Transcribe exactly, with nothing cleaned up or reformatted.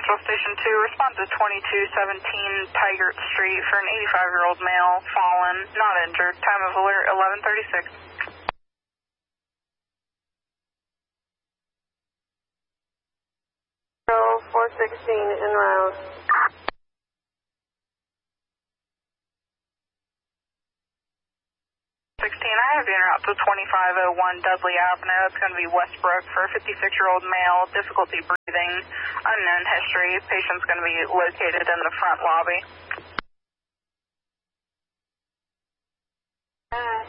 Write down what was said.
Central Station two, respond to twenty-two seventeen Tigert Street for an eighty-five-year-old male, fallen, not injured. Time of alert, eleven thirty-six. four sixteen en route. sixteen, I have you en route to twenty-five oh one Dudley Avenue. It's going to be Westbrook for a fifty-six-year-old male, difficulty breathing, unknown history. Patient's going to be located in the front lobby. Uh.